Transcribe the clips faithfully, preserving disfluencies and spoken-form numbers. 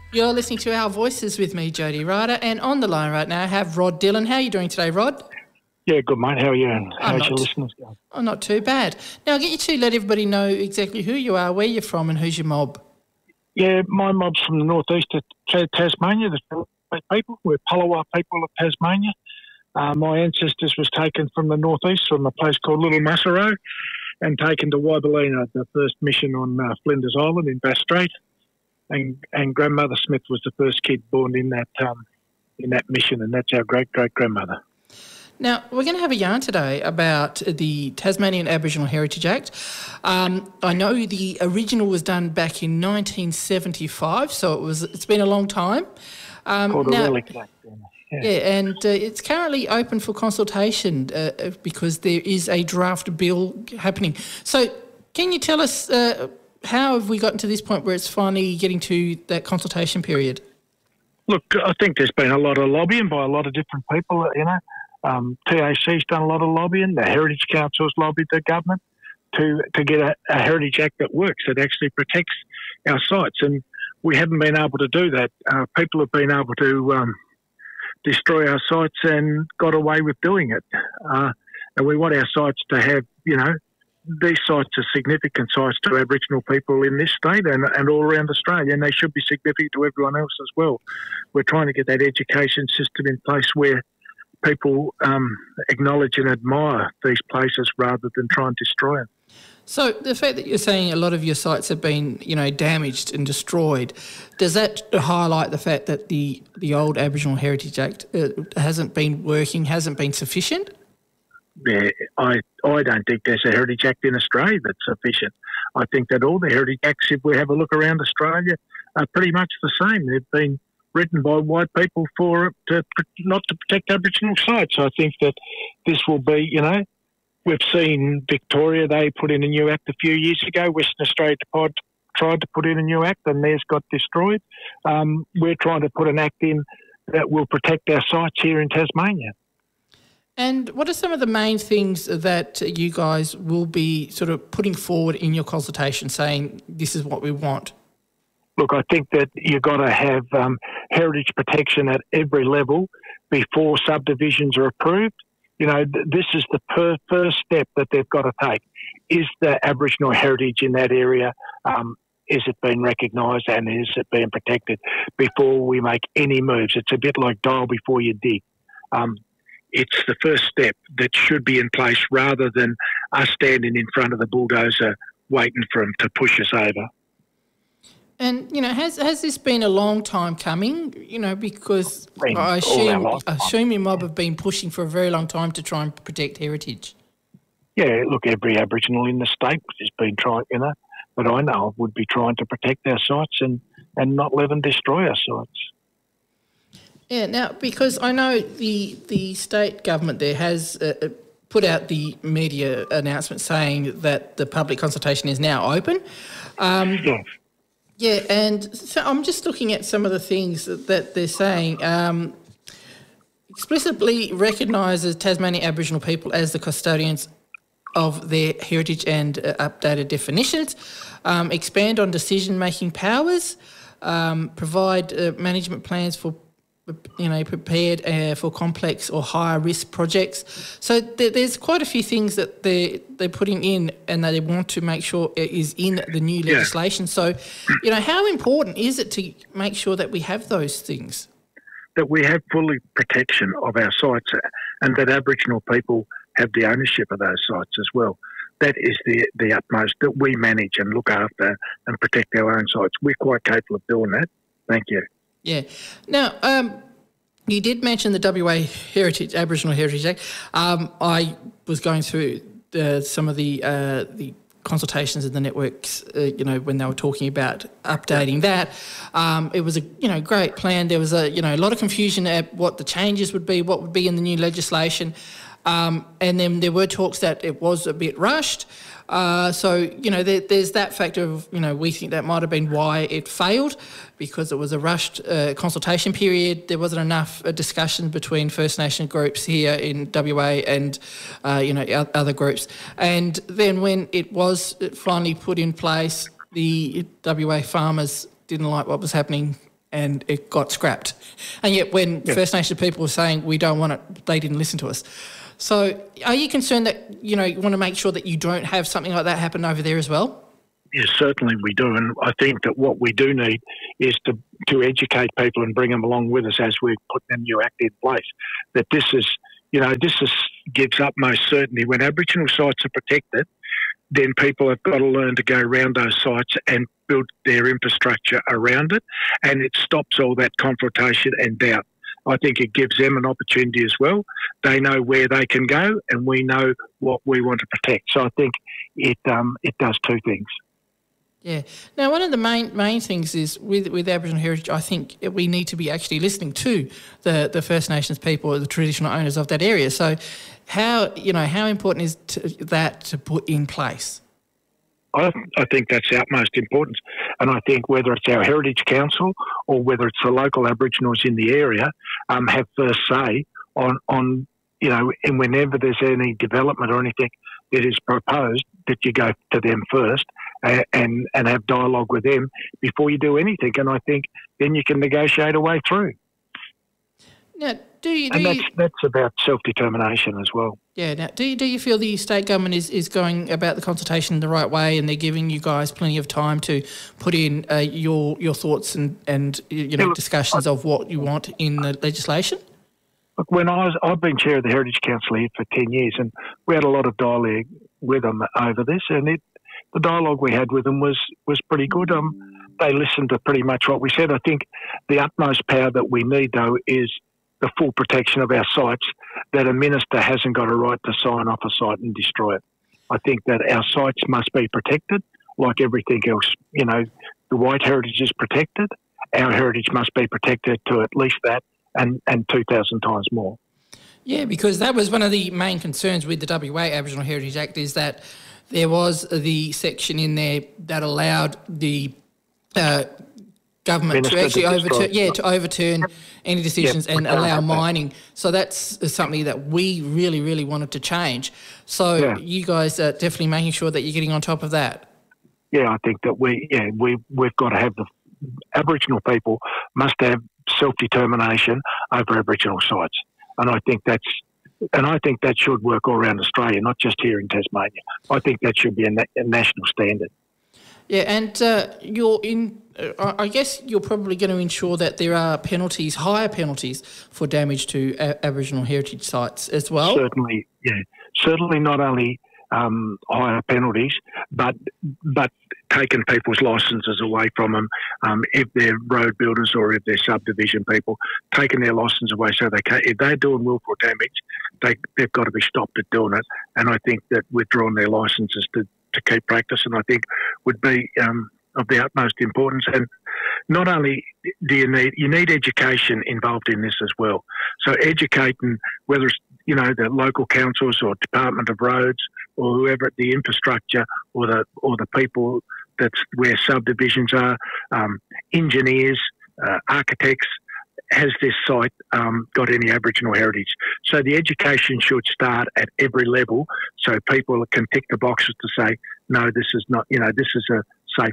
You're listening to Our Voices with me, Jody Ryder, and on the line right now I have Rod Dillon. How are you doing today, Rod? Yeah, good, mate. How are you? And I'm how's your not, listeners going? I'm not too bad. Now, I'll get you to let everybody know exactly who you are, where you're from, and who's your mob. Yeah, my mob's from the northeast of Ta- Tasmania, the Tallulah people. We're Palawa people of Tasmania. Uh, my ancestors was taken from the northeast, from a place called Little Massaro, and taken to Wiballina, the first mission on uh, Flinders Island in Bass Strait. And, and grandmother Smith was the first kid born in that um, in that mission, and that's our great great grandmother. Now, we're going to have a yarn today about the Tasmanian Aboriginal Heritage Act. Um, I know the original was done back in nineteen seventy-five, so it was it's been a long time. Um, Called now, a relic act. Yeah, yeah and uh, it's currently open for consultation uh, because there is a draft bill happening. So, can you tell us? Uh, How have we gotten to this point where it's finally getting to that consultation period? Look, I think there's been a lot of lobbying by a lot of different people, you know. Um, T A C's done a lot of lobbying. The Heritage Council's lobbied the government to, to get a, a Heritage Act that works, that actually protects our sites. And we haven't been able to do that. Uh, people have been able to um, destroy our sites and got away with doing it. Uh, and we want our sites to have, you know, these sites are significant sites to Aboriginal people in this state and, and all around Australia, and they should be significant to everyone else as well. We're trying to get that education system in place where people um, acknowledge and admire these places rather than try and destroy them. So the fact that you're saying a lot of your sites have been, you know, damaged and destroyed, does that highlight the fact that the, the old Aboriginal Heritage Act uh, hasn't been working, hasn't been sufficient? Yeah, I I don't think there's a Heritage Act in Australia that's sufficient. I think that all the Heritage Acts, if we have a look around Australia, are pretty much the same. They've been written by white people for to, not to protect Aboriginal sites. I think that this will be, you know, we've seen Victoria, they put in a new act a few years ago. Western Australia tried to put in a new act and theirs got destroyed. Um, we're trying to put an act in that will protect our sites here in Tasmania. And what are some of the main things that you guys will be sort of putting forward in your consultation, saying this is what we want? Look, I think that you've got to have um, heritage protection at every level before subdivisions are approved. You know, th- this is the per- first step that they've got to take. Is the Aboriginal heritage in that area, um, is it being recognised and is it being protected before we make any moves? It's a bit like dial before you dig. Um, It's the first step that should be in place rather than us standing in front of the bulldozer waiting for them to push us over. And, you know, has has this been a long time coming? You know, because Been I all assume, our I lifetime. assume your mob have been pushing for a very long time to try and protect heritage. Yeah, look, every Aboriginal in the state has been trying, you know, that I know of would be trying to protect our sites and, and not let them destroy our sites. Yeah, now, because I know the the state government there has uh, put out the media announcement saying that the public consultation is now open. Um, Yes. yeah, and so I'm just looking at some of the things that, that they're saying. Um, explicitly recognises Tasmanian Aboriginal people as the custodians of their heritage and uh, updated definitions, um, expand on decision-making powers, um, provide uh, management plans for you know, prepared uh, for complex or higher risk projects. So th- there's quite a few things that they're, they're putting in and that they want to make sure it is in the new legislation. Yeah. So, you know, how important is it to make sure that we have those things? That we have fully protection of our sites and that Aboriginal people have the ownership of those sites as well. That is the the utmost, that we manage and look after and protect our own sites. We're quite capable of doing that. Thank you. Yeah. Now, um, you did mention the W A Heritage, Aboriginal Heritage Act. Um, I was going through uh, some of the uh, the consultations in the networks, uh, you know, when they were talking about updating that. Um, it was a, you know, great plan. There was a, you know, a lot of confusion at what the changes would be, what would be in the new legislation. Um, and then there were talks that it was a bit rushed. Uh, so, you know, there, there's that factor of, you know, we think that might have been why it failed, because it was a rushed uh, consultation period. There wasn't enough uh, discussion between First Nation groups here in W A and, uh, you know, other groups. And then when it was finally put in place, the W A farmers didn't like what was happening and it got scrapped. And yet when Yeah. First Nations people were saying we don't want it, they didn't listen to us. So are you concerned that, you know, you want to make sure that you don't have something like that happen over there as well? Yes, certainly we do. And I think that what we do need is to, to educate people and bring them along with us as we put the new Act in place. That this is, you know, this is, gives utmost certainty. When Aboriginal sites are protected, then people have got to learn to go around those sites and build their infrastructure around it, and it stops all that confrontation and doubt. I think it gives them an opportunity as well. They know where they can go, and we know what we want to protect. So I think it um, it does two things. Yeah. Now, one of the main main things is with with Aboriginal heritage, I think we need to be actually listening to the, the First Nations people, the traditional owners of that area. So, how you know how important is to, that to put in place? I, I think that's utmost importance, and I think whether it's our Heritage Council or whether it's the local Aboriginals in the area, um, have first say on on you know, and whenever there's any development or anything that is proposed, that you go to them first. And, and have dialogue with them before you do anything. And I think then you can negotiate a way through. Now, do you... Do and that's, you, that's about self-determination as well. Yeah. Now, do you, do you feel the state government is, is going about the consultation the right way, and they're giving you guys plenty of time to put in uh, your your thoughts and, and you know, yeah, look, discussions I, of what you want in the legislation? Look, when I was... I've been chair of the Heritage Council here for ten years, and we had a lot of dialogue with them over this, and it the dialogue we had with them was, was pretty good. Um, they listened to pretty much what we said. I think the utmost power that we need, though, is the full protection of our sites, that a minister hasn't got a right to sign off a site and destroy it. I think that our sites must be protected like everything else. You know, the white heritage is protected. Our heritage must be protected to at least that and, and two thousand times more. Yeah, because that was one of the main concerns with the W A Aboriginal Heritage Act, is that there was the section in there that allowed the uh, government Minister to actually to overturn, destroy. yeah, to overturn Yep. any decisions Yep. and We can't allow have that. mining. So that's something that we really, really wanted to change. So Yeah. you guys are definitely making sure that you're getting on top of that. Yeah, I think that we, yeah, we, we've got to have the Aboriginal people must have self-determination over Aboriginal sites. And I think that's, and I think that should work all around Australia, not just here in Tasmania. I think that should be a, na- a national standard. Yeah, and uh, you're in. Uh, I guess you're probably going to ensure that there are penalties, higher penalties for damage to a- Aboriginal heritage sites as well. Certainly, yeah, certainly not only um, higher penalties, but but taking people's licences away from them, um, if they're road builders or if they're subdivision people, taking their licence away so they can, if they're doing willful damage, they, they've got to be stopped at doing it. And I think that withdrawing their licences to, to keep practicing, I think, would be um, of the utmost importance. And not only do you need, you need education involved in this as well. So educating, whether it's, you know, the local councils or Department of Roads or whoever, the infrastructure or the or the people that's where subdivisions are, um, engineers, uh, architects, has this site um, got any Aboriginal heritage? So the education should start at every level so people can tick the boxes to say, no, this is not, you know, this is a safe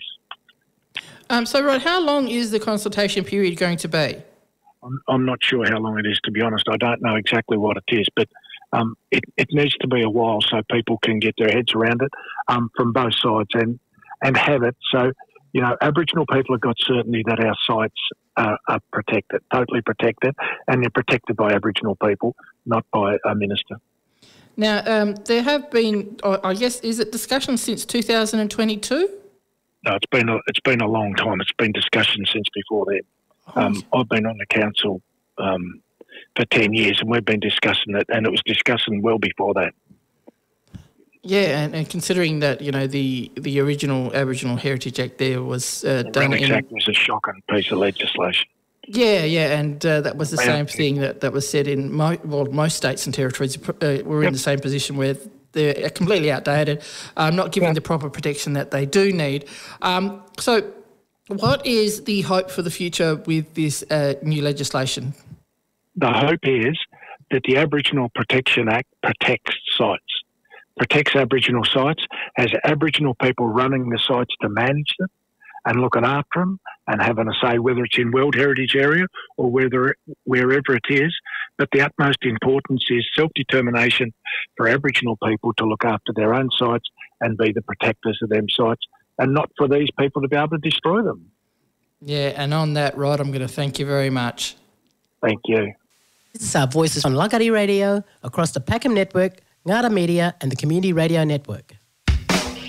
place. Um, so, Rod, how long is the consultation period going to be? I'm, I'm not sure how long it is, to be honest. I don't know exactly what it is, but um, it, it needs to be a while so people can get their heads around it um, from both sides and, and have it. So, you know, Aboriginal people have got certainty that our sites are, are protected, totally protected, and they're protected by Aboriginal people, not by a minister. Now, um, there have been, I guess, is it discussion since two thousand twenty-two? No, it's been a, it's been a long time. It's been discussion since before then. Um, I've been on the council um, for ten years, and we've been discussing it, and it was discussing well before that. Yeah, and, and considering that, you know, the, the original Aboriginal Heritage Act there was uh, done Relics in... Act was a shocking piece of legislation. Yeah, yeah, and uh, that was the Yeah. same thing that, that was said in mo- well, most states and territories uh, were in Yep. the same position where they're completely outdated, um, not giving Yeah. the proper protection that they do need. Um, so what is the hope for the future with this uh, new legislation? The hope is that the Aboriginal Protection Act protects sites, protects Aboriginal sites, has Aboriginal people running the sites to manage them, and looking after them and having a say, whether it's in World Heritage Area or whether wherever it is. But the utmost importance is self-determination for Aboriginal people to look after their own sites and be the protectors of them sites, and not for these people to be able to destroy them. Yeah, and on that, Rod, I'm going to thank you very much. Thank you. This is our Voices on Langkawi Radio, across the Peckham Network, Ngara Media and the Community Radio Network.